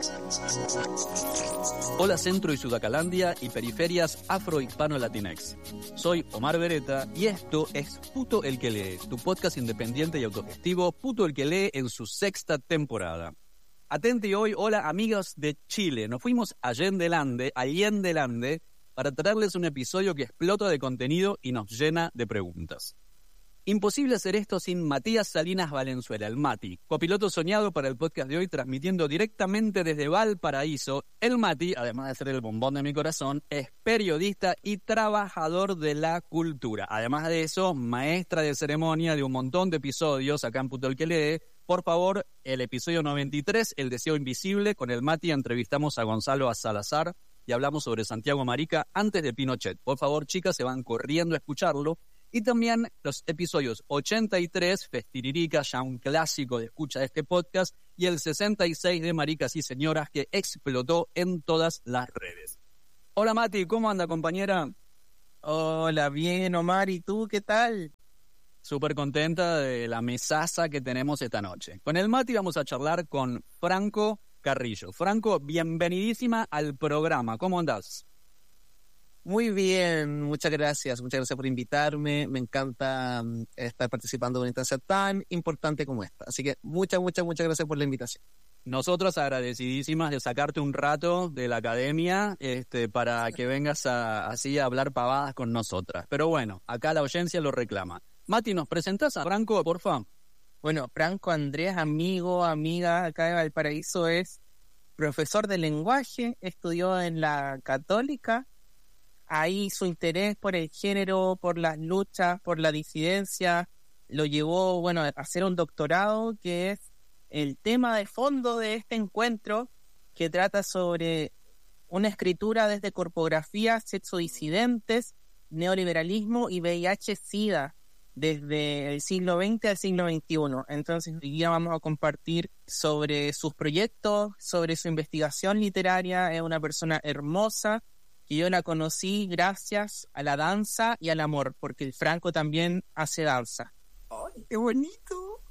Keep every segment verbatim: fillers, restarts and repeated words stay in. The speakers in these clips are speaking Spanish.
Hola Centro y Sudacalandia y periferias afro-hispano-latinex. Soy Omar Beretta y esto es Puto el que lee, tu podcast independiente y autogestivo, Puto el que lee en su sexta temporada. Atenti hoy, hola amigos de Chile, nos fuimos a Allendelande, Allendelande, para traerles un episodio que explota de contenido y nos llena de preguntas. Imposible hacer esto sin Matías Salinas Valenzuela, el Mati, copiloto soñado para el podcast de hoy, transmitiendo directamente desde Valparaíso. El Mati, además de ser el bombón de mi corazón, es periodista y trabajador de la cultura. Además de eso, maestra de ceremonia de un montón de episodios acá en Puto el que lee. Por favor, el episodio noventa y tres, El deseo invisible, con el Mati entrevistamos a Gonzalo Salazar y hablamos sobre Santiago Marica antes de Pinochet. Por favor, chicas, se van corriendo a escucharlo. Y también los episodios ochenta y tres, Festiririca, ya un clásico de escucha de este podcast, y el sesenta y seis de Maricas y Señoras, que explotó en todas las redes. Hola Mati, ¿cómo anda, compañera? Hola, bien Omar, ¿y tú qué tal? Súper contenta de la mesaza que tenemos esta noche. Con el Mati vamos a charlar con Franco Carrillo. Franco, bienvenidísima al programa, ¿cómo andás? Muy bien, muchas gracias, muchas gracias por invitarme, me encanta um, estar participando de una instancia tan importante como esta, así que muchas, muchas, muchas gracias por la invitación. Nosotros agradecidísimas de sacarte un rato de la academia este, para que vengas a, así a hablar pavadas con nosotras, pero bueno, acá la audiencia lo reclama. Mati, ¿nos presentás a Franco, por favor? Bueno, Franco Andrés, amigo, amiga acá de Valparaíso, es profesor de lenguaje, estudió en la Católica. Ahí su interés por el género, por las luchas, por la disidencia, lo llevó, bueno, a hacer un doctorado que es el tema de fondo de este encuentro, que trata sobre una escritura desde corpografía, sexodisidentes, neoliberalismo y V I H-Sida, desde el siglo veinte al siglo veintiuno. Entonces, hoy día vamos a compartir sobre sus proyectos, sobre su investigación literaria. Es una persona hermosa, y yo la conocí gracias a la danza y al amor, porque el Franco también hace danza. ¡Ay, qué bonito!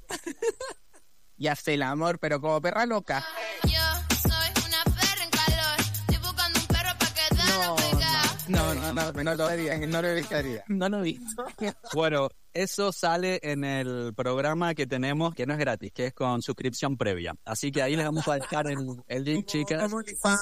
Y hace el amor, pero como perra loca. Yo soy una perra en calor, estoy buscando un perro para quedarnos pegados. No, no, no, no, no lo vería, no lo vería. No lo he visto. Bueno, eso sale en el programa que tenemos, que no es gratis, que es con suscripción previa. Así que ahí les vamos a dejar el, el link, chicas.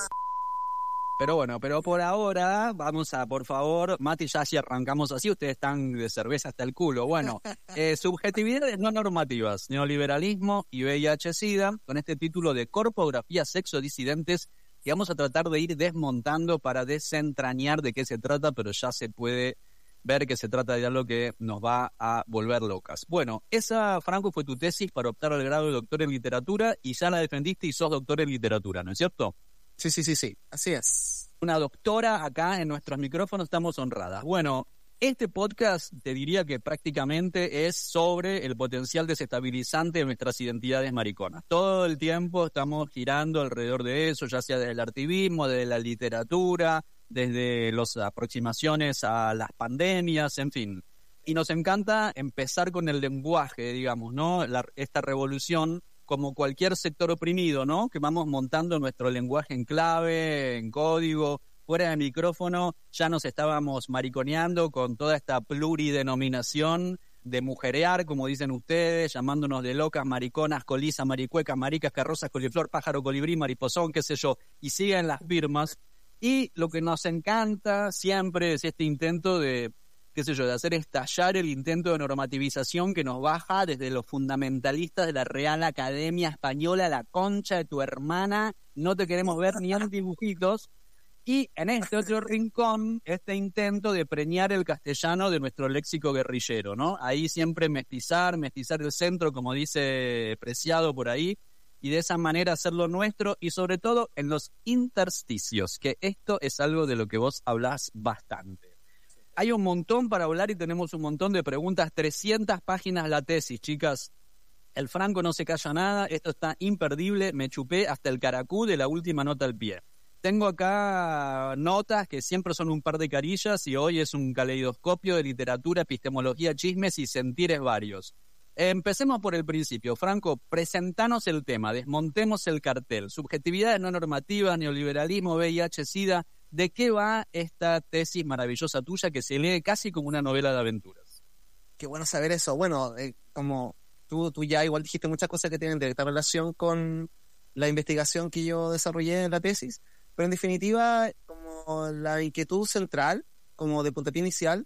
Pero bueno, pero por ahora, vamos a, por favor, Mati, ya si arrancamos así, ustedes están de cerveza hasta el culo. Bueno, eh, subjetividades no normativas, neoliberalismo y V I H-Sida, con este título de Corpografía Sexodisidentes, que vamos a tratar de ir desmontando para desentrañar de qué se trata, pero ya se puede ver que se trata de algo que nos va a volver locas. Bueno, esa, Franco, fue tu tesis para optar al grado de doctor en literatura y ya la defendiste y sos doctor en literatura, ¿no es cierto? Sí, sí, sí, sí, así es. Una doctora acá en nuestros micrófonos, estamos honradas. Bueno, este podcast te diría que prácticamente es sobre el potencial desestabilizante de nuestras identidades mariconas. Todo el tiempo estamos girando alrededor de eso, ya sea desde el activismo, desde la literatura, desde las aproximaciones a las pandemias, en fin. Y nos encanta empezar con el lenguaje, digamos, ¿no? La, esta revolución, como cualquier sector oprimido, ¿no? Que vamos montando nuestro lenguaje en clave, en código. Fuera de micrófono ya nos estábamos mariconeando con toda esta pluridenominación de mujerear, como dicen ustedes, llamándonos de locas, mariconas, colisas, maricuecas, maricas, carrozas, coliflor, pájaro, colibrí, mariposón, qué sé yo. Y siguen las firmas. Y lo que nos encanta siempre es este intento de, qué sé yo, de hacer estallar el intento de normativización que nos baja desde los fundamentalistas de la Real Academia Española, la concha de tu hermana, no te queremos ver ni en dibujitos. Y en este otro rincón, este intento de preñar el castellano de nuestro léxico guerrillero, ¿no? Ahí siempre mestizar, mestizar el centro, como dice Preciado por ahí, y de esa manera hacerlo nuestro, y sobre todo en los intersticios, que esto es algo de lo que vos hablás bastante. Hay un montón para hablar y tenemos un montón de preguntas. trescientas páginas la tesis, chicas. El Franco no se calla nada, esto está imperdible. Me chupé hasta el caracú de la última nota al pie. Tengo acá notas que siempre son un par de carillas y hoy es un caleidoscopio de literatura, epistemología, chismes y sentires varios. Empecemos por el principio. Franco, presentanos el tema, desmontemos el cartel. Subjetividades no normativas, neoliberalismo, V I H, SIDA. ¿De qué va esta tesis maravillosa tuya que se lee casi como una novela de aventuras? Qué bueno saber eso. Bueno, eh, como tú, tú ya igual dijiste muchas cosas que tienen directa relación con la investigación que yo desarrollé en la tesis, pero en definitiva, como la inquietud central, como de puntapié inicial,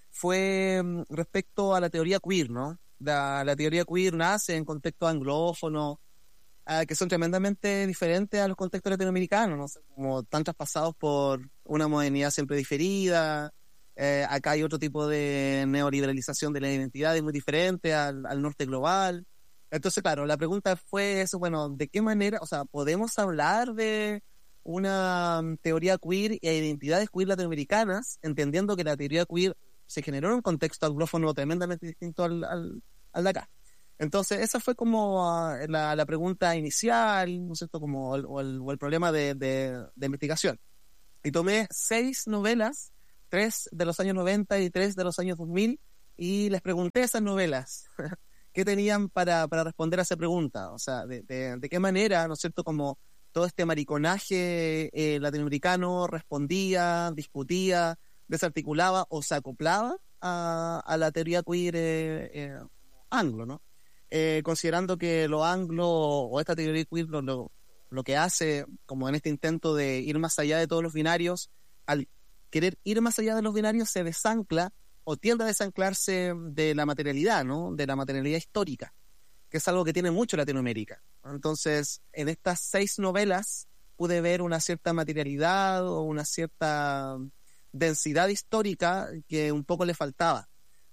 fue mm, respecto a la teoría queer, ¿no? La, la teoría queer nace en contextos anglófonos, uh, que son tremendamente diferentes a los contextos latinoamericanos, ¿no? Como tan traspasados por una modernidad siempre diferida. Eh, acá hay otro tipo de neoliberalización de las identidades muy diferente al, al norte global. Entonces, claro, la pregunta fue eso, bueno, ¿de qué manera, o sea, podemos hablar de una um, teoría queer e identidades queer latinoamericanas, entendiendo que la teoría queer se generó en un contexto anglófono tremendamente distinto al, al, al de acá? Entonces, esa fue como uh, la, la pregunta inicial, ¿no es cierto?, como el, o, el, o el problema de, de, de investigación. Y tomé seis novelas, tres de los años noventa y tres de los años dos mil, y les pregunté a esas novelas qué tenían para, para responder a esa pregunta. O sea, de, de, de qué manera, ¿no es cierto?, como todo este mariconaje eh, latinoamericano respondía, discutía, desarticulaba o se acoplaba a, a la teoría queer eh, eh, anglo, ¿no? Eh, considerando que lo anglo o esta teoría queer lo, lo, lo que hace, como en este intento de ir más allá de todos los binarios, al querer ir más allá de los binarios se desancla o tiende a desanclarse de la materialidad, ¿no? De la materialidad histórica, que es algo que tiene mucho Latinoamérica. Entonces, en estas seis novelas pude ver una cierta materialidad o una cierta densidad histórica que un poco le faltaba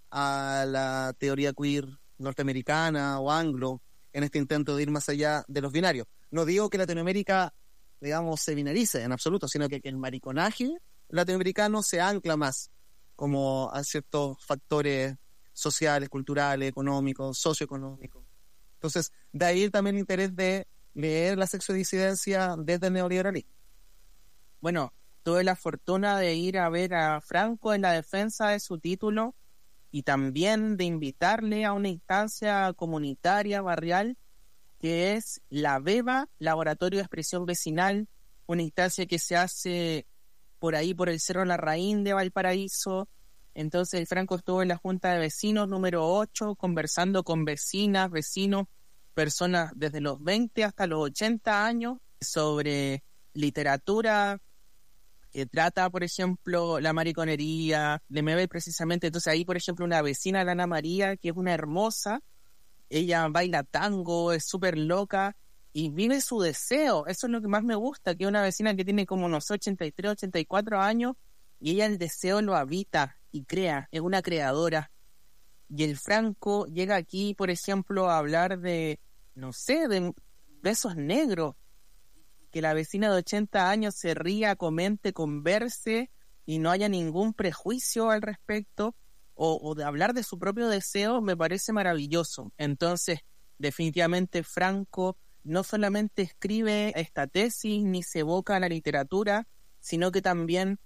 a la teoría queer norteamericana o anglo en este intento de ir más allá de los binarios. No digo que Latinoamérica, digamos, se binarice en absoluto, sino que, que el mariconaje latinoamericano se ancla más como a ciertos factores sociales, culturales, económicos, socioeconómicos. Entonces, de ahí también el interés de leer la sexodisidencia desde el neoliberalismo. Bueno, tuve la fortuna de ir a ver a Franco en la defensa de su título y también de invitarle a una instancia comunitaria, barrial, que es la BEVA, Laboratorio de Expresión Vecinal, una instancia que se hace por ahí, por el Cerro Larraín de Valparaíso. Entonces el Franco estuvo en la Junta de Vecinos número ocho, conversando con vecinas, vecinos, personas desde los veinte hasta los ochenta años, sobre literatura que trata, por ejemplo, la mariconería, de Mebel precisamente. Entonces ahí, por ejemplo, una vecina, la Ana María, que es una hermosa, ella baila tango, es súper loca y vive su deseo. Eso es lo que más me gusta, que una vecina que tiene como unos ochenta y tres, ochenta y cuatro años y ella el deseo lo habita y crea, es una creadora. Y el Franco llega aquí, por ejemplo, a hablar de, no sé, de besos negros, que la vecina de ochenta años se ría, comente, converse y no haya ningún prejuicio al respecto, o, o de hablar de su propio deseo, me parece maravilloso. Entonces, definitivamente Franco no solamente escribe esta tesis ni se evoca a la literatura, sino que también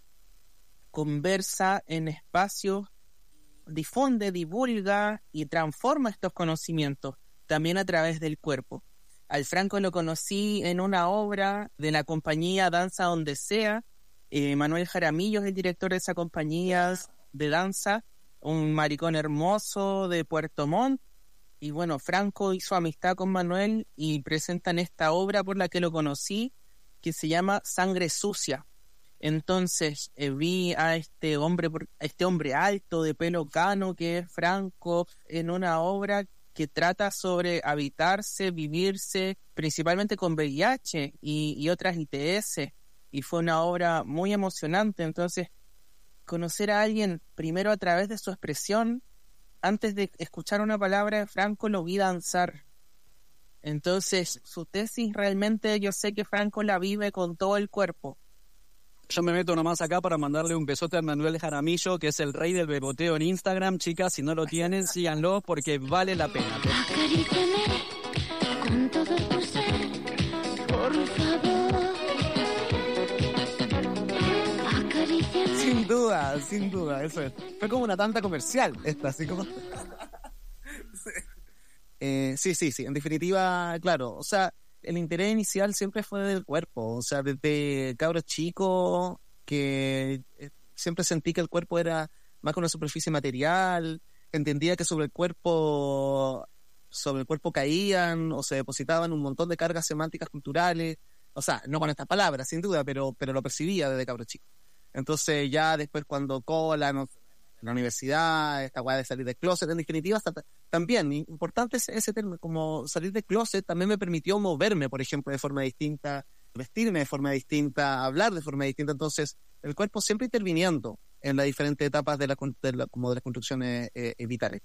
conversa en espacios, difunde, divulga y transforma estos conocimientos, también a través del cuerpo. Al Franco lo conocí en una obra de la compañía Danza Donde Sea. Eh, Manuel Jaramillo es el director de esa compañía de danza, un maricón hermoso de Puerto Montt. Y bueno, Franco hizo amistad con Manuel y presentan esta obra por la que lo conocí, que se llama Sangre Sucia. Entonces eh, vi a este hombre, a este hombre alto de pelo cano que es Franco en una obra que trata sobre habitarse, vivirse, principalmente con V I H y, y otras I T S, y fue una obra muy emocionante. Entonces, conocer a alguien primero a través de su expresión, antes de escuchar una palabra de Franco lo vi danzar. Entonces, su tesis realmente yo sé que Franco la vive con todo el cuerpo. Yo me meto nomás acá para mandarle un besote a Manuel Jaramillo, que es el rey del beboteo en Instagram. Chicas, si no lo tienen, síganlo porque vale la pena. Acaríciame con todo tu ser, por favor. Acaríciame. Sin duda, sin duda, eso es. Fue como una tanda comercial esta, así como... Eh, sí, sí, sí, en definitiva, claro, o sea, el interés inicial siempre fue del cuerpo, o sea, desde cabro chico que eh, siempre sentí que el cuerpo era más que una superficie material, entendía que sobre el cuerpo, sobre el cuerpo caían o se depositaban un montón de cargas semánticas culturales, o sea, no con estas palabras, sin duda, pero, pero lo percibía desde cabro chico. Entonces ya después cuando cola, no, en la universidad, esta weá de salir del closet, en definitiva, hasta, también, importante ese, ese término, como salir del closet también me permitió moverme, por ejemplo, de forma distinta, vestirme de forma distinta, hablar de forma distinta, entonces el cuerpo siempre interviniendo en las diferentes etapas de, la, de, la, como de las construcciones eh, vitales.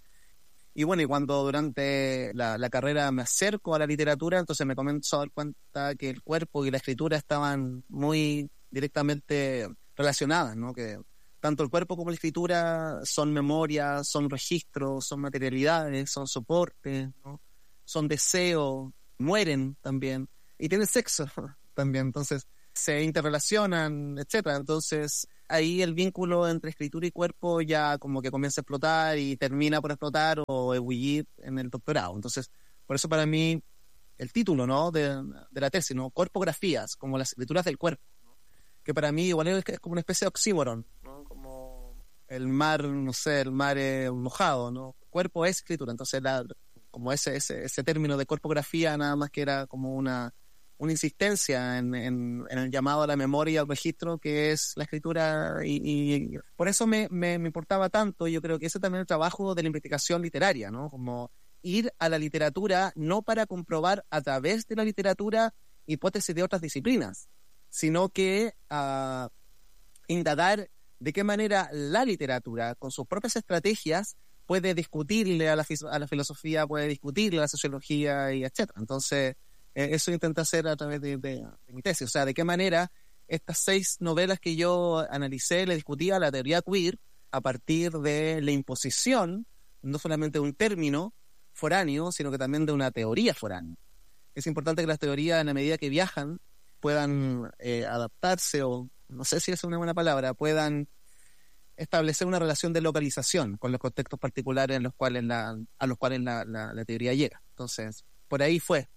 Y bueno, y cuando durante la, la carrera me acerco a la literatura, entonces me comienzo a dar cuenta que el cuerpo y la escritura estaban muy directamente relacionadas, ¿no? Que tanto el cuerpo como la escritura son memorias, son registros, son materialidades, son soportes, ¿no? Son deseos, mueren también, y tienen sexo también, entonces se interrelacionan, etcétera. Entonces ahí el vínculo entre escritura y cuerpo ya como que comienza a explotar y termina por explotar o ebullir en el doctorado. Entonces, por eso para mí el título, ¿no? de, de la tesis, ¿no? Corpografías, como las escrituras del cuerpo, ¿no? Que para mí igual es, es como una especie de oxímoron, ¿no? Como el mar, no sé, el mar eh, mojado, ¿no? Cuerpo es escritura, entonces la, como ese, ese, ese término de corpografía nada más que era como una una insistencia en, en, en el llamado a la memoria y al registro que es la escritura y, y por eso me, me, me importaba tanto. Yo creo que ese también es el trabajo de la investigación literaria, ¿no? Como ir a la literatura no para comprobar a través de la literatura hipótesis de otras disciplinas, sino que uh, indagar de qué manera la literatura con sus propias estrategias puede discutirle a la, a la filosofía, puede discutirle a la sociología y etcétera. Entonces eso intenté hacer a través de, de, de mi tesis, o sea, de qué manera estas seis novelas que yo analicé le discutía a la teoría queer a partir de la imposición, no solamente de un término foráneo, sino que también de una teoría foránea. Es importante que las teorías, en la medida que viajan, puedan eh, adaptarse, o no sé si es una buena palabra, puedan establecer una relación de localización con los contextos particulares en los cuales la, a los cuales la, la, la teoría llega. Entonces, por ahí fue.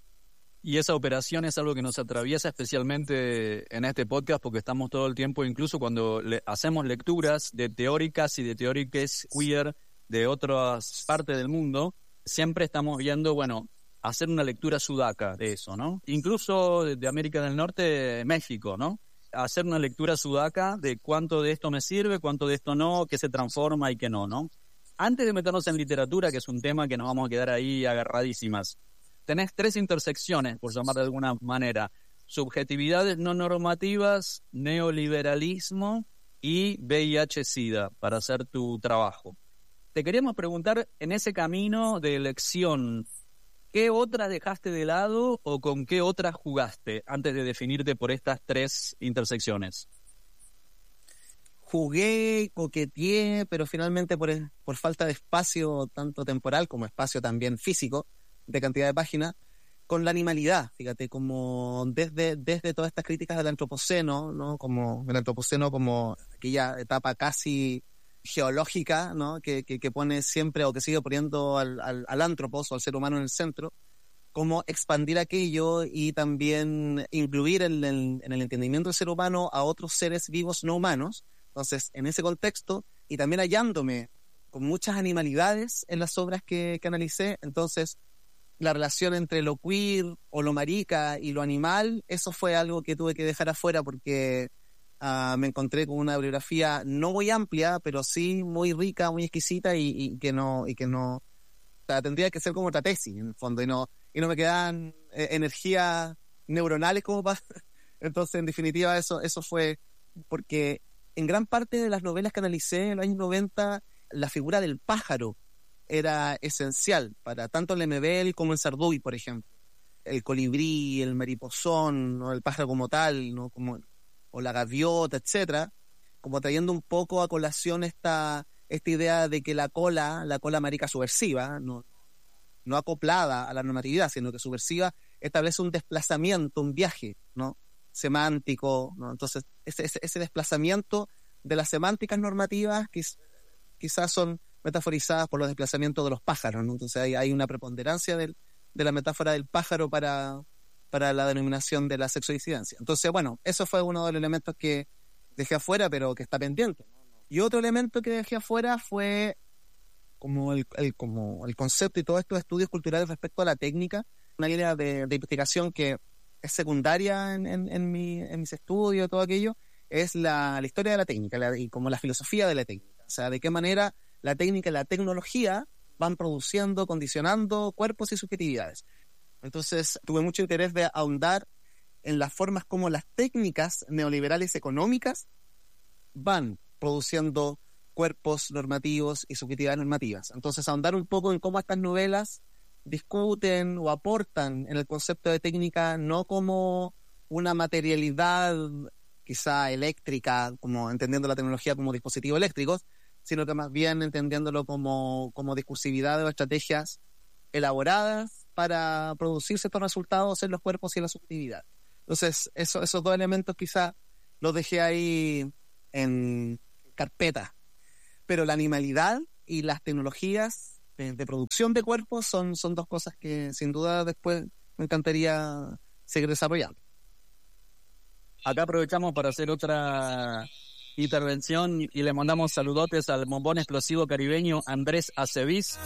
Y esa operación es algo que nos atraviesa especialmente en este podcast porque estamos todo el tiempo, incluso cuando le hacemos lecturas de teóricas y de teóricas queer de otras partes del mundo, siempre estamos viendo, bueno, hacer una lectura sudaca de eso, ¿no? Incluso de América del Norte, México, ¿no? Hacer una lectura sudaca de cuánto de esto me sirve, cuánto de esto no, qué se transforma y qué no, ¿no? Antes de meternos en literatura, que es un tema que nos vamos a quedar ahí agarradísimas, tenés tres intersecciones, por llamar de alguna manera: subjetividades no normativas, neoliberalismo y V I H-Sida para hacer tu trabajo. Te queríamos preguntar, en ese camino de elección, ¿qué otras dejaste de lado o con qué otras jugaste antes de definirte por estas tres intersecciones? Jugué, coqueteé, pero finalmente por, por falta de espacio, tanto temporal como espacio también físico, de cantidad de páginas, con la animalidad, fíjate, como desde, desde todas estas críticas del antropoceno, ¿no? Como el antropoceno como aquella etapa casi geológica, ¿no? Que, que, que pone siempre o que sigue poniendo al, al, al antropos o al ser humano en el centro, como expandir aquello y también incluir en el, en el entendimiento del ser humano a otros seres vivos no humanos. Entonces, en ese contexto, y también hallándome con muchas animalidades en las obras que, que analicé, entonces la relación entre lo queer o lo marica y lo animal, eso fue algo que tuve que dejar afuera porque uh, me encontré con una bibliografía no muy amplia, pero sí muy rica, muy exquisita y, y que no, y que no, o sea, tendría que ser como otra tesis en el fondo, y no, y no me quedaban eh, energías neuronales como para... Entonces, en definitiva, eso, eso fue porque en gran parte de las novelas que analicé en los años noventa, la figura del pájaro era esencial para tanto el Lemebel como el Sarduy, por ejemplo. El colibrí, el mariposón, ¿no? El pájaro como tal, ¿no? Como, o la gaviota, etcétera, como trayendo un poco a colación esta, esta idea de que la cola, la cola marica subversiva, no, no acoplada a la normatividad, sino que subversiva, establece un desplazamiento, un viaje, ¿no? Semántico, ¿no? Entonces, ese, ese, ese desplazamiento de las semánticas normativas quiz, quizás son metaforizadas por los desplazamientos de los pájaros, ¿no? Entonces hay, hay una preponderancia del, de la metáfora del pájaro para, para la denominación de la sexodisidencia. Entonces, bueno, eso fue uno de los elementos que dejé afuera, pero que está pendiente. Y otro elemento que dejé afuera fue como el, el, como el concepto y todos estos estudios culturales respecto a la técnica, una línea de, de investigación que es secundaria en, en, en, mi, en mis estudios, todo aquello, es la, la historia de la técnica la, y como la filosofía de la técnica. O sea, de qué manera la técnica y la tecnología van produciendo, condicionando cuerpos y subjetividades. Entonces, tuve mucho interés de ahondar en las formas como las técnicas neoliberales económicas van produciendo cuerpos normativos y subjetividades normativas. Entonces, ahondar un poco en cómo estas novelas discuten o aportan en el concepto de técnica no como una materialidad quizá eléctrica, como entendiendo la tecnología como dispositivos eléctricos, sino que más bien entendiéndolo como, como discursividad o estrategias elaboradas para producir ciertos resultados en los cuerpos y en la subjetividad. Entonces, eso, esos dos elementos quizá los dejé ahí en carpeta. Pero la animalidad y las tecnologías de, de producción de cuerpos son, son dos cosas que sin duda después me encantaría seguir desarrollando. Acá aprovechamos para hacer otra intervención y le mandamos saludotes al bombón explosivo caribeño Andrés Acevis.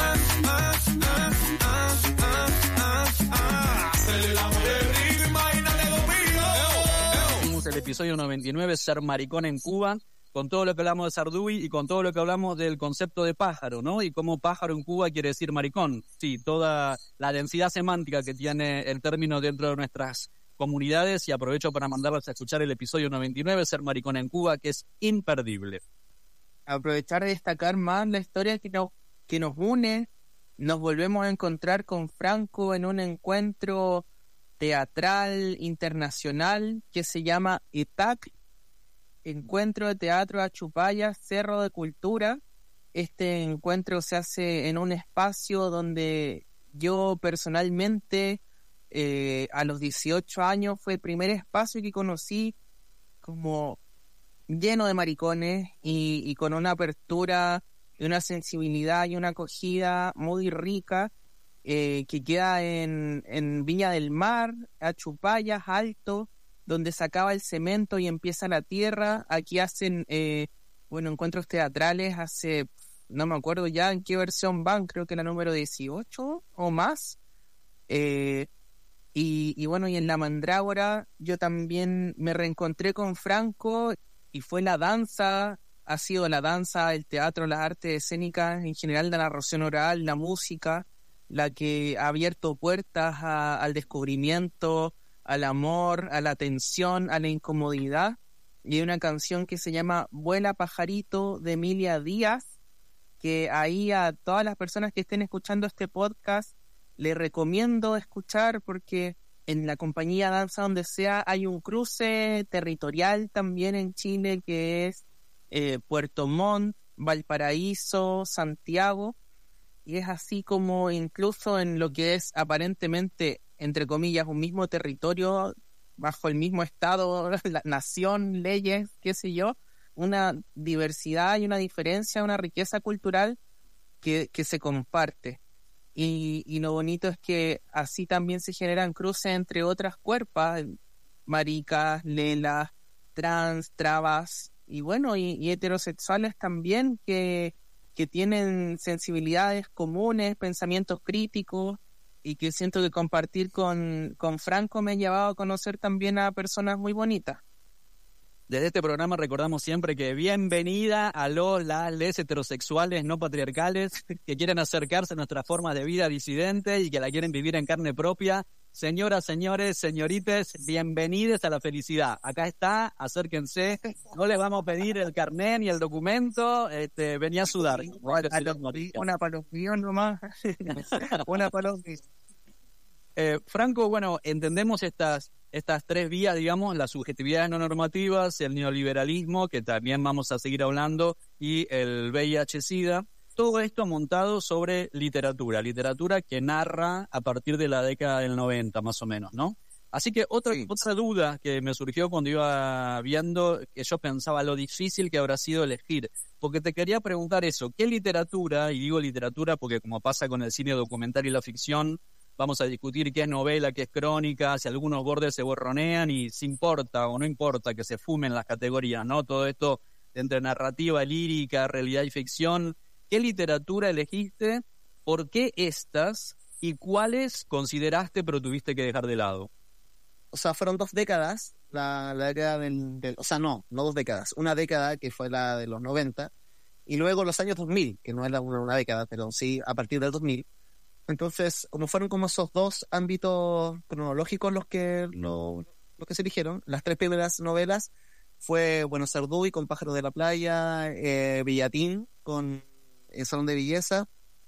Hicimos el episodio noventa y nueve, Ser maricón en Cuba, con todo lo que hablamos de Sarduy y con todo lo que hablamos del concepto de pájaro, ¿no? Y cómo pájaro en Cuba quiere decir maricón. Sí, toda la densidad semántica que tiene el término dentro de nuestras comunidades, y aprovecho para mandarles a escuchar el episodio noventa y nueve, Ser maricón en Cuba, que es imperdible. Aprovechar de destacar más la historia que nos, que nos une. Nos volvemos a encontrar con Franco en un encuentro teatral internacional que se llama E T A C, Encuentro de Teatro Achupaya, Cerro de Cultura. Este encuentro se hace en un espacio donde yo personalmente Eh, a los dieciocho años fue el primer espacio que conocí como lleno de maricones y, y con una apertura y una sensibilidad y una acogida muy rica, eh, que queda en, en Viña del Mar, Achupayas, Alto, donde se acaba el cemento y empieza la tierra. Aquí hacen eh, bueno, encuentros teatrales hace, no me acuerdo ya en qué versión van, creo que la número dieciocho o más. eh Y, y bueno, y en La Mandrágora yo también me reencontré con Franco y fue la danza, ha sido la danza, el teatro, las artes escénicas, en general la narración oral, la música, la que ha abierto puertas a, al descubrimiento, al amor, a la tensión, a la incomodidad. Y hay una canción que se llama Vuela Pajarito de Emilia Díaz, que ahí a todas las personas que estén escuchando este podcast le recomiendo escuchar, porque en la compañía Danza Donde Sea hay un cruce territorial también en Chile que es eh, Puerto Montt, Valparaíso, Santiago, y es así como incluso en lo que es aparentemente, entre comillas, un mismo territorio, bajo el mismo estado, la nación, leyes, qué sé yo, una diversidad y una diferencia, una riqueza cultural que, que se comparte. Y, y lo bonito es que así también se generan cruces entre otras cuerpas, maricas, lelas, trans, trabas, y bueno, y, y heterosexuales también, que, que tienen sensibilidades comunes, pensamientos críticos, y que siento que compartir con, con Franco me ha llevado a conocer también a personas muy bonitas. Desde este programa recordamos siempre que bienvenida a los, las, les heterosexuales no patriarcales que quieren acercarse a nuestras formas de vida disidentes y que la quieren vivir en carne propia. Señoras, señores, señorites, bienvenidos a la felicidad. Acá está, acérquense. No les vamos a pedir el carnet ni el documento. Este, venía a sudar. Una para los míos nomás. Una para los míos. Eh, Franco, bueno, entendemos estas... Estas tres vías, digamos, las subjetividades no normativas, el neoliberalismo, que también vamos a seguir hablando, y el V I H-Sida. Todo esto montado sobre literatura, literatura que narra a partir de la década del noventa, más o menos, ¿no? Así que otra, Sí. otra duda que me surgió cuando iba viendo, que yo pensaba lo difícil que habrá sido elegir, porque te quería preguntar eso, ¿qué literatura, y digo literatura porque como pasa con el cine documental y la ficción, vamos a discutir qué es novela, qué es crónica, si algunos bordes se borronean y si importa o no importa que se fumen las categorías, ¿no? Todo esto entre narrativa, lírica, realidad y ficción, ¿qué literatura elegiste? ¿Por qué estas? ¿Y cuáles consideraste pero tuviste que dejar de lado? O sea, fueron dos décadas, la, la década del, del- o sea, no, no dos décadas, una década que fue la de los noventa, y luego los años dos mil, que no era una, una década, pero sí a partir del dos mil. Entonces, como fueron como esos dos ámbitos cronológicos los que, lo, los que se eligieron, las tres primeras novelas fue, bueno, Sarduy con Pájaros de la Playa, eh, Bellatín con El Salón de Belleza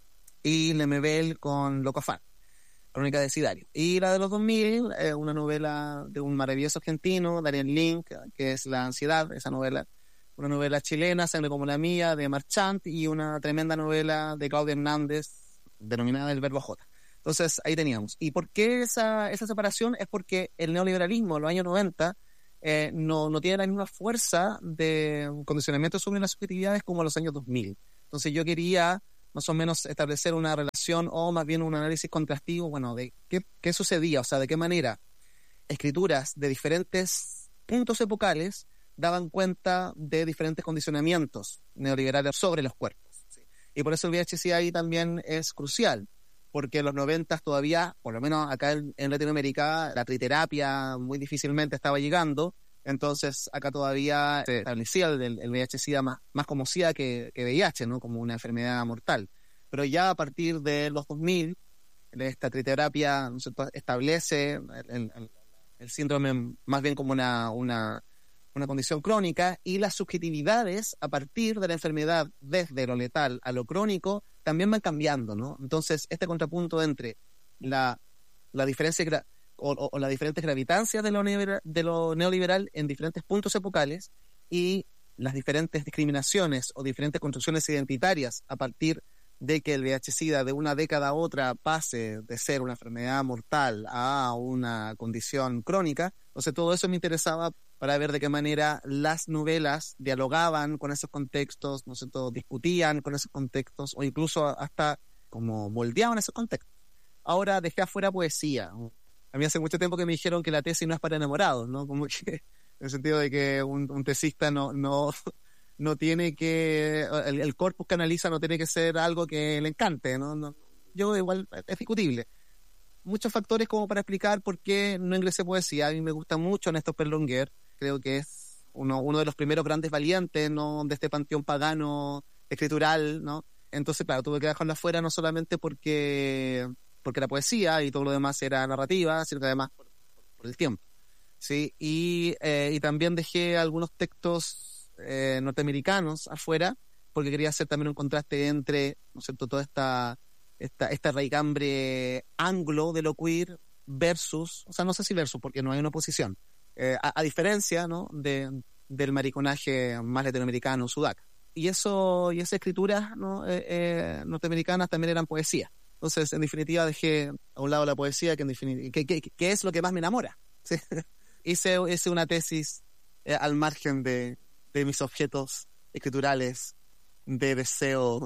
y Lemebel con Loco Afán, Crónica de Sidario. Y la de los dos mil, eh, una novela de un maravilloso argentino, Daniel Link, que es La Ansiedad, esa novela. Una novela chilena, Sangre como la mía, de Marchant, y una tremenda novela de Claudia Hernández, denominada El Verbo J. Entonces, ahí teníamos. ¿Y por qué esa, esa separación? Es porque el neoliberalismo en los años noventa eh, no, no tiene la misma fuerza de condicionamiento sobre las subjetividades como en los años dos mil. Entonces, yo quería más o menos establecer una relación o más bien un análisis contrastivo, bueno, de qué, qué sucedía, o sea, de qué manera escrituras de diferentes puntos epocales daban cuenta de diferentes condicionamientos neoliberales sobre los cuerpos. ¿Sí? Y por eso el V I H C ahí también es crucial, porque en los noventas todavía, por lo menos acá en, en Latinoamérica, la triterapia muy difícilmente estaba llegando, entonces acá todavía se establecía el, el V I H-Sida más, más como SIDA que, que V I H, ¿no? Como una enfermedad mortal. Pero ya a partir de los dos mil, esta triterapia, ¿no es cierto?, establece el, el, el síndrome más bien como una, una, una condición crónica, y las subjetividades a partir de la enfermedad desde lo letal a lo crónico también van cambiando, ¿no? Entonces, este contrapunto entre la, la diferencia gra- o, o, o las diferentes gravitancias de lo, neoliberal, de lo neoliberal en diferentes puntos epocales y las diferentes discriminaciones o diferentes construcciones identitarias a partir de que el V I H-Sida de una década a otra pase de ser una enfermedad mortal a una condición crónica. Entonces, todo eso me interesaba para ver de qué manera las novelas dialogaban con esos contextos, ¿no sé, todo, discutían con esos contextos o incluso hasta como moldeaban esos contextos. Ahora dejé afuera poesía. A mí hace mucho tiempo que me dijeron que la tesis no es para enamorados, ¿no? Como que en el sentido de que un, un tesista no, no, no tiene que, el, el corpus que analiza no tiene que ser algo que le encante, ¿no? No, yo igual es discutible. Muchos factores como para explicar por qué no ingresé poesía. A mí me gusta mucho Néstor Berlinguer. Creo que es uno, uno de los primeros grandes valientes, ¿no?, de este panteón pagano escritural, ¿no? Entonces, claro, tuve que dejarlo afuera no solamente porque, porque la poesía y todo lo demás era narrativa, sino que además por, por el tiempo, ¿sí? Y, eh, y también dejé algunos textos eh, norteamericanos afuera porque quería hacer también un contraste entre, ¿no es cierto?, toda esta, esta, esta raigambre anglo de lo queer versus, o sea, no sé si versus porque no hay una oposición, Eh, a, a diferencia, ¿no?, de, del mariconaje más latinoamericano, sudaca. Y eso y esas escrituras, ¿no?, eh, eh, norteamericanas también eran poesía. Entonces, en definitiva, dejé a un lado la poesía, que, en definitiva, que, que, que es lo que más me enamora. ¿Sí? hice, hice una tesis eh, al margen de, de mis objetos escriturales de deseo.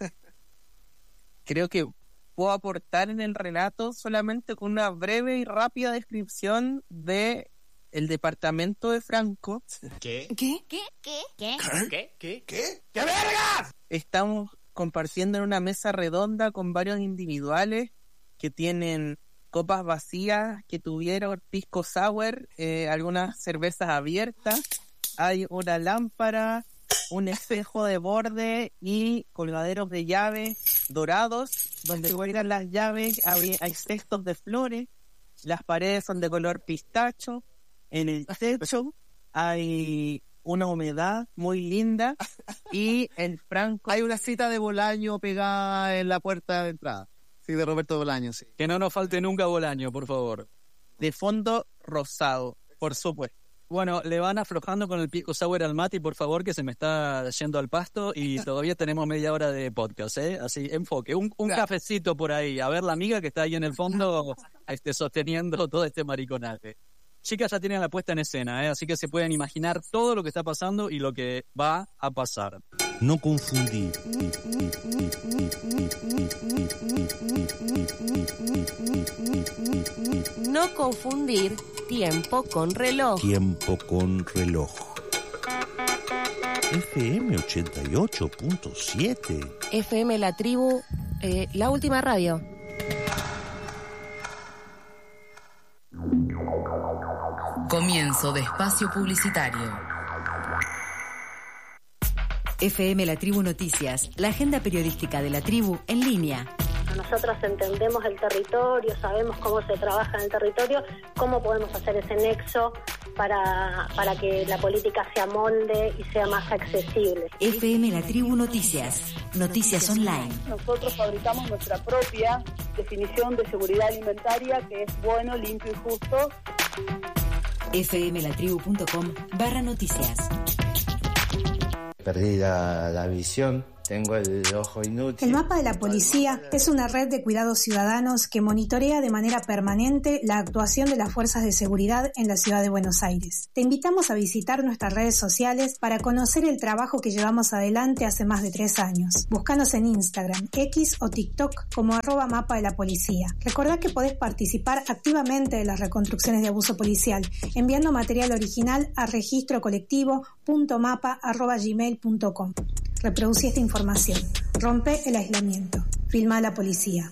Creo que puedo aportar en el relato solamente con una breve y rápida descripción de el departamento de Franco. ¿Qué? ¿Qué? ¿Qué? ¿Qué? ¿Qué? ¿Qué? ¿Qué? ¿Qué? ¡Qué vergas! Estamos compartiendo en una mesa redonda con varios individuales que tienen copas vacías, que tuvieron pisco sour, eh, algunas cervezas abiertas, hay una lámpara, un espejo de borde y colgaderos de llaves dorados, donde cuelgan las llaves, hay, hay cestos de flores, las paredes son de color pistacho, en el techo hay una humedad muy linda y el Franco... Hay una cita de Bolaño pegada en la puerta de entrada. Sí, de Roberto Bolaño, sí. Que no nos falte nunca Bolaño, por favor. de fondo rosado, por supuesto. Bueno, le van aflojando con el pisco sour al Mati, por favor, que se me está yendo al pasto y todavía tenemos media hora de podcast, ¿eh? Así, enfoque. Un, un cafecito por ahí. A ver la amiga que está ahí en el fondo este, sosteniendo todo este mariconaje. Chicas ya tienen la puesta en escena, ¿eh? Así que se pueden imaginar todo lo que está pasando y lo que va a pasar. No confundir. No confundir tiempo con reloj. Tiempo con reloj. F M ochenta y ocho punto siete. F M La Tribu, eh, la última radio. Comienzo de espacio publicitario. F M La Tribu Noticias, la agenda periodística de la tribu en línea. Nosotros entendemos el territorio, sabemos cómo se trabaja en el territorio, cómo podemos hacer ese nexo para, para que la política se amolde y sea más accesible. F M La Tribu Noticias, noticias online. Nosotros fabricamos nuestra propia definición de seguridad alimentaria, que es bueno, limpio y justo. fmlatribu.com barra noticias. Perdí la, la visión, tengo el ojo inútil. El mapa de la policía es una red de cuidados ciudadanos que monitorea de manera permanente la actuación de las fuerzas de seguridad en la ciudad de Buenos Aires. Te invitamos a visitar nuestras redes sociales para conocer el trabajo que llevamos adelante hace más de tres años. Búscanos en Instagram, X o TikTok como arroba mapa de la policía. Recordá que podés participar activamente de las reconstrucciones de abuso policial enviando material original a registro colectivo punto mapa arroba gmail punto com. Reproducí esta información. Rompe el aislamiento. Filma a la policía.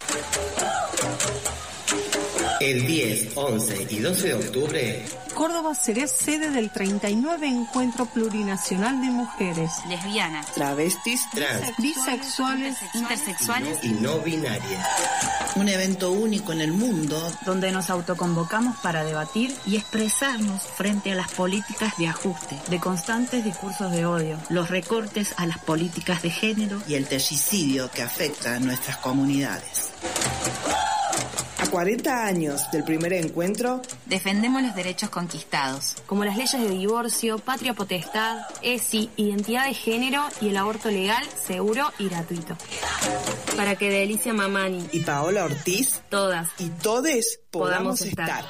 El diez, once y doce de octubre, Córdoba será sede del treinta y nueve Encuentro Plurinacional de Mujeres, lesbianas, travestis, trans, bisexuales, intersexuales y no binarias. Un evento único en el mundo donde nos autoconvocamos para debatir y expresarnos frente a las políticas de ajuste, de constantes discursos de odio, los recortes a las políticas de género y el terricidio que afecta a nuestras comunidades. A cuarenta años del primer encuentro, defendemos los derechos conquistados, como las leyes de divorcio, patria potestad, E S I, identidad de género y el aborto legal, seguro y gratuito. Para que Delicia Mamani y Paola Ortiz, todas y todes podamos, podamos estar. estar.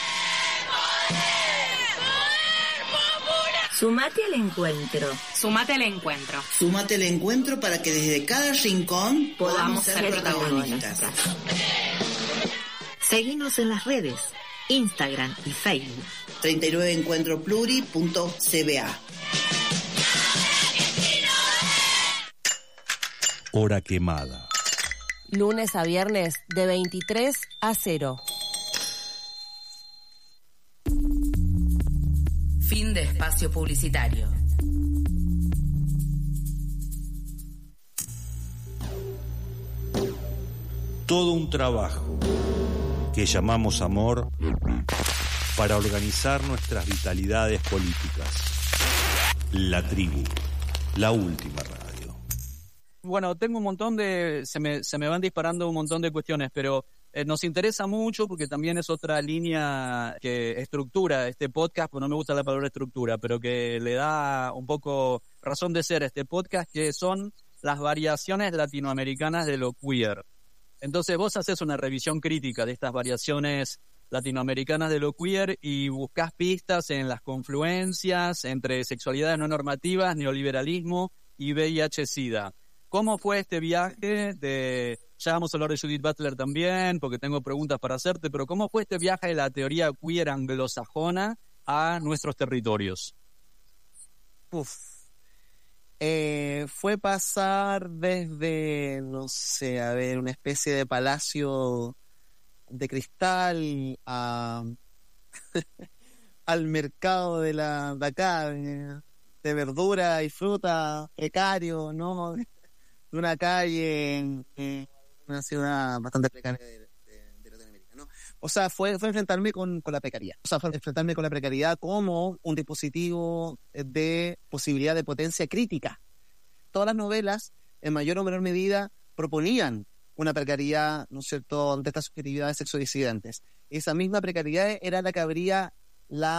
Sumate al encuentro. Sumate al encuentro. Sumate al encuentro para que desde cada rincón podamos, podamos ser, ser protagonistas. protagonistas. Seguinos en las redes, Instagram y Facebook. treinta y nueve encuentro pluri punto c b a. Hora quemada. Lunes a viernes de veintitrés a cero. Fin de espacio publicitario. Todo un trabajo que llamamos amor para organizar nuestras vitalidades políticas. La tribu, la última radio. Bueno, tengo un montón de... Se me, se me van disparando un montón de cuestiones, pero eh, nos interesa mucho porque también es otra línea que estructura este podcast, pues no me gusta la palabra estructura, pero que le da un poco razón de ser a este podcast, que son las variaciones latinoamericanas de lo queer. Entonces vos haces una revisión crítica de estas variaciones latinoamericanas de lo queer y buscás pistas en las confluencias entre sexualidades no normativas, neoliberalismo y V I H-Sida. ¿Cómo fue este viaje de... Ya vamos a hablar de Judith Butler también, porque tengo preguntas para hacerte, pero ¿cómo fue este viaje de la teoría queer anglosajona a nuestros territorios? Uf. Eh, fue pasar desde, no sé, a ver, una especie de palacio de cristal a al mercado de la de acá, de, de verdura y fruta precario, ¿no? De una calle en, en una ciudad bastante precaria de, de, de Latinoamérica, ¿no? O sea, fue, fue enfrentarme con, con la precariedad. O sea, fue enfrentarme con la precariedad como un dispositivo de posibilidad de potencia crítica. Todas las novelas, en mayor o menor medida, proponían una precariedad, ¿no es cierto?, de estas subjetividades sexodisidentes. Esa misma precariedad era la que abría la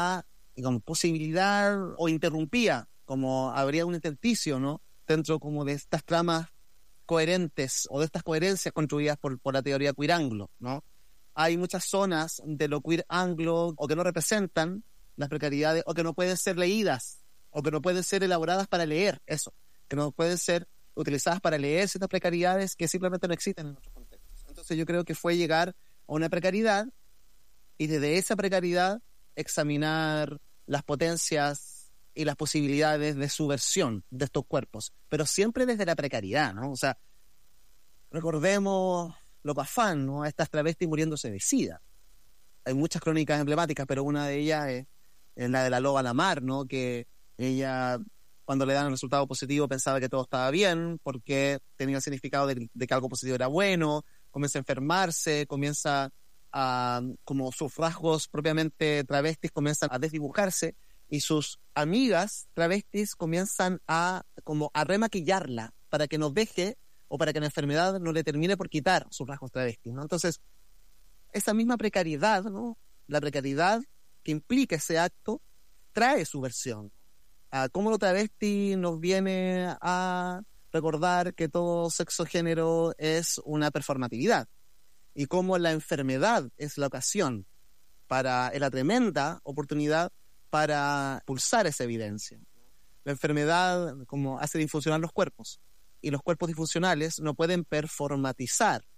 como posibilidad o interrumpía, como habría un intersticio, ¿no? Dentro como de estas tramas coherentes o de estas coherencias construidas por, por la teoría queer anglo, ¿no? Hay muchas zonas de lo queer anglo o que no representan las precariedades o que no pueden ser leídas o que no pueden ser elaboradas para leer, eso, que no pueden ser utilizadas para leer ciertas precariedades que simplemente no existen en otros contextos. Entonces yo creo que fue llegar a una precariedad y desde esa precariedad examinar las potencias y las posibilidades de subversión de estos cuerpos, pero siempre desde la precariedad, ¿no? O sea, recordemos Loco Afán, ¿no? Estas travestis muriéndose de sida. Hay muchas crónicas emblemáticas, pero una de ellas es, es la de la Loba Lamar, ¿no? Que ella, cuando le dan el resultado positivo, pensaba que todo estaba bien, porque tenía el significado de, de que algo positivo era bueno, comienza a enfermarse, comienza a, como sus rasgos propiamente travestis comienzan a desdibujarse, y sus amigas travestis comienzan a, como a remaquillarla, para que nos deje, o para que la enfermedad no le termine por quitar sus rasgos travestis, ¿no? Entonces, esa misma precariedad, ¿no? La precariedad que implica ese acto, trae su versión. Uh, cómo lo travesti nos viene a recordar que todo sexo género es una performatividad y cómo la enfermedad es la ocasión para, es la tremenda oportunidad para pulsar esa evidencia. La enfermedad como hace disfuncionar los cuerpos y los cuerpos disfuncionales no pueden performatizar